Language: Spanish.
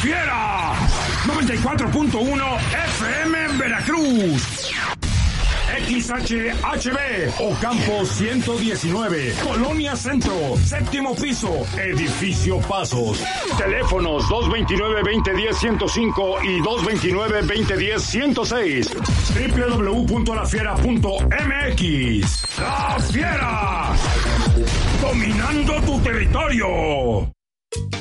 Fiera 94.1 FM en Veracruz. XHHB Ocampo 119, Colonia Centro, séptimo piso, Edificio Pasos. Teléfonos 229-2010-105 y 229-2010-106. www.lafiera.mx. La Fiera, dominando tu territorio.